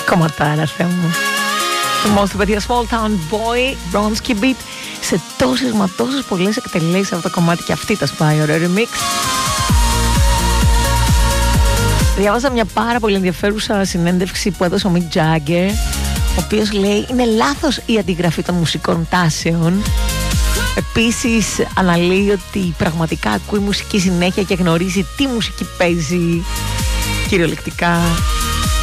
Κομματάρα, Θεέ μου. Θυμόστε, παιδιά, Small Town Boy, Bronski Beat, σε τόσες μα τόσες πολλές εκτελέσεις αυτό το κομμάτι, και αυτή τα σπάει, ωραίο remix. Διάβαζα μια πάρα πολύ ενδιαφέρουσα συνέντευξη που έδωσε ο Mick Jagger, ο οποίος λέει είναι λάθος η αντιγραφή των μουσικών τάσεων. Επίσης αναλύει ότι πραγματικά ακούει μουσική συνέχεια και γνωρίζει τι μουσική παίζει κυριολεκτικά.